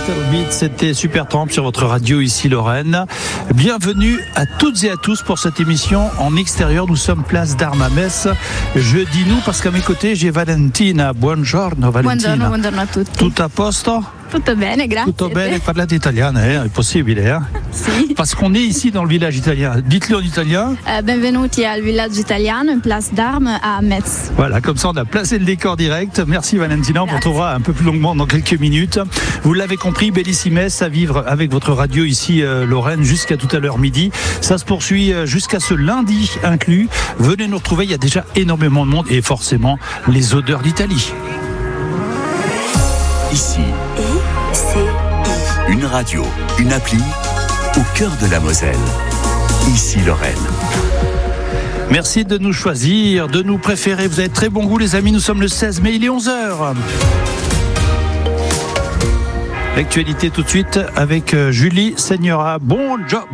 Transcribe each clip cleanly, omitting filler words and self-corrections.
Little Bit, c'était Supertramp sur votre radio ici Lorraine. Bienvenue à toutes et à tous pour cette émission en extérieur. Nous sommes place d'Armes à Metz. Je dis nous parce qu'à mes côtés j'ai Valentina. Buongiorno Valentina. Buongiorno a tutti. Tutto a posto? Tutto bene, grazie. Tutto bene, parlate italiano, è possibile, Sì. Parce qu'on est ici dans le village italien. Dites-le en italien. Benvenuti al villaggio italiano in place d'Armes à Metz. Voilà, comme ça on a placé le décor direct. Merci Valentina, on vous retrouvera un peu plus longuement dans quelques minutes. Vous l'avez compris, Bellissimes à vivre avec votre radio ici Lorraine jusqu'à tout à l'heure midi. Ça se poursuit jusqu'à ce lundi inclus. Venez nous retrouver, il y a déjà énormément de monde et forcément les odeurs d'Italie. Ici, une radio, une appli au cœur de la Moselle. Ici Lorraine. Merci de nous choisir, de nous préférer. Vous avez très bon goût les amis, nous sommes le 16 mai, il est 11h. L'actualité tout de suite avec Julie Segnora. Buongiorno.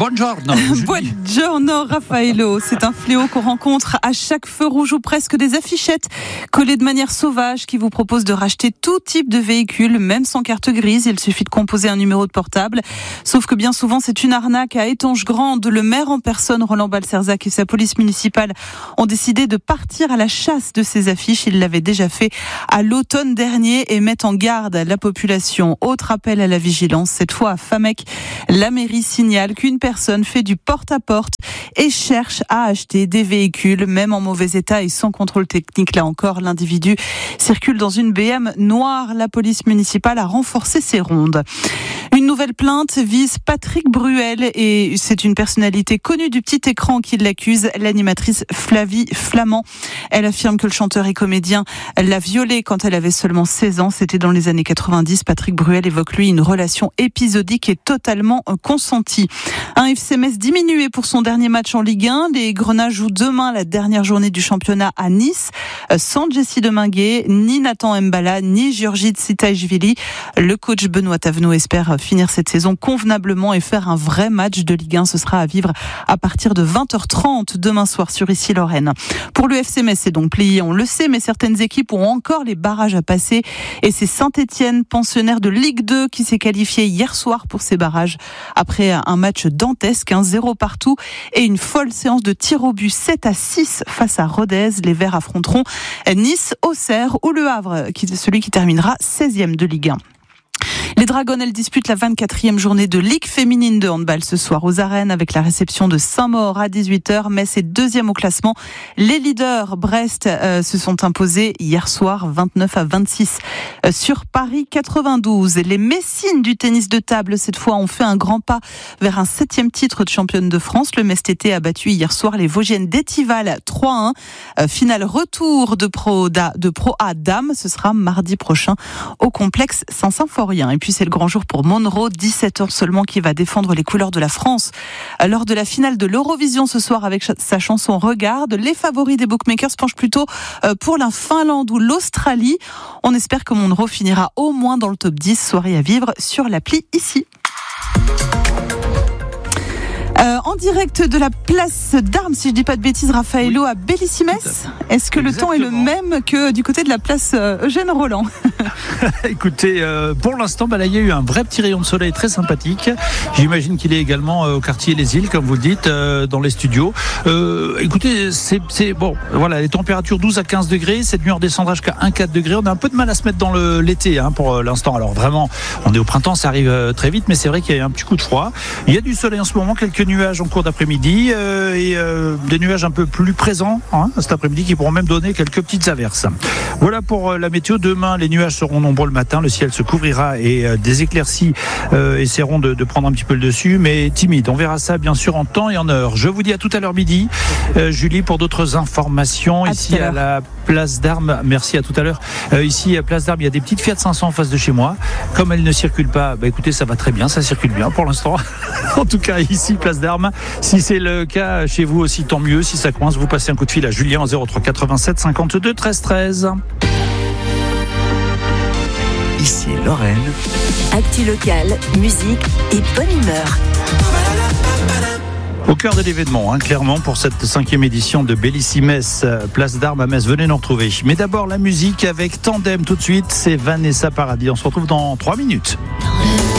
Buongiorno Raffaello. C'est un fléau qu'on rencontre à chaque feu rouge ou presque, des affichettes collées de manière sauvage qui vous proposent de racheter tout type de véhicule, même sans carte grise. Il suffit de composer un numéro de portable. Sauf que bien souvent, c'est une arnaque à étanche grande. Le maire en personne, Roland Balcerzac, et sa police municipale ont décidé de partir à la chasse de ces affiches. Ils l'avaient déjà fait à l'automne dernier et mettent en garde la population. Autre appel à la vigilance, cette fois à Famec. La mairie signale qu'une personne fait du porte-à-porte et cherche à acheter des véhicules, même en mauvais état et sans contrôle technique. Là encore, l'individu circule dans une BM noire. La police municipale a renforcé ses rondes. Une nouvelle plainte vise Patrick Bruel et c'est une personnalité connue du petit écran qui l'accuse, l'animatrice Flavie Flamand. Elle affirme que le chanteur et comédien l'a violée quand elle avait seulement 16 ans. C'était dans les années 90. Patrick Bruel évoque lui une relation épisodique et totalement consentie. Un FC Metz diminué pour son dernier match en Ligue 1. Les Grenats jouent demain la dernière journée du championnat à Nice. Sans Jessie Deminguet, ni Nathan Mbala, ni Giorgi Tsitaishvili. Le coach Benoît Tavenot espère finir cette saison convenablement et faire un vrai match de Ligue 1. Ce sera à vivre à partir de 20h30 demain soir sur Ici Lorraine. Pour le FC Metz, c'est donc plié, on le sait, mais certaines équipes ont encore les barrages à passer et c'est Saint-Etienne, pensionnaire de Ligue 2, qui s'est qualifié hier soir pour ces barrages après un match dantesque, 1-0 partout et une folle séance de tir au but 7-6 face à Rodez. Les Verts affronteront Nice, Auxerre ou Le Havre, celui qui terminera 16e de Ligue 1. Les Dragons, elles disputent la 24e journée de Ligue féminine de handball ce soir aux Arènes avec la réception de Saint-Maur à 18h. Metz est deuxième au classement. Les leaders Brest se sont imposés hier soir 29-26 sur Paris 92. Les Messines du tennis de table cette fois ont fait un grand pas vers un 7e titre de championne de France. Le Metz TT a battu hier soir les Vosgiennes d'Étival 3-1. Finale retour de Pro A Dames. Ce sera mardi prochain au complexe Saint-Symphorien. Et puis c'est le grand jour pour Monroe, 17h seulement, qui va défendre les couleurs de la France lors de la finale de l'Eurovision ce soir avec sa chanson Regarde. Les favoris des bookmakers se penchent plutôt pour la Finlande ou l'Australie. On espère que Monroe finira au moins dans le top 10. Soirée à vivre sur l'appli ici. En direct de la place d'Armes, si je dis pas de bêtises, Raffaello, à Bellissimes. Est-ce que le temps est le même que du côté de la place Eugène Roland? Écoutez, pour l'instant, là, il y a eu un vrai petit rayon de soleil très sympathique. J'imagine qu'il est également au quartier Les Îles, comme vous le dites, dans les studios. Écoutez, c'est bon. Voilà, les températures 12 à 15 degrés. Cette nuit, on redescendra jusqu'à 1-4 degrés. On a un peu de mal à se mettre dans l'été pour l'instant. Alors vraiment, on est au printemps, ça arrive très vite, mais c'est vrai qu'il y a un petit coup de froid. Il y a du soleil en ce moment, quelques nuages en cours d'après-midi et des nuages un peu plus présents cet après-midi qui pourront même donner quelques petites averses. Voilà pour la météo. Demain, les nuages seront nombreux le matin, le ciel se couvrira et des éclaircies essaieront de prendre un petit peu le dessus, mais timide. On verra ça bien sûr en temps et en heure. Je vous dis à tout à l'heure midi, Julie, pour d'autres informations ici à la place d'Armes. Merci, à tout à l'heure. Ici à place d'Armes, il y a des petites Fiat 500 en face de chez moi. Comme elles ne circulent pas, écoutez, ça va très bien, ça circule bien pour l'instant. En tout cas, ici place d'Armes. Si c'est le cas chez vous aussi, tant mieux. Si ça coince, vous passez un coup de fil à Julien en 03 87 52 13 13. Ici Lorraine. Actu locale, musique et bonne humeur. Au cœur de l'événement, clairement, pour cette 5e édition de Bellissimes, place d'Armes à Metz. Venez nous retrouver. Mais d'abord, la musique avec Tandem tout de suite. C'est Vanessa Paradis. On se retrouve dans 3 minutes.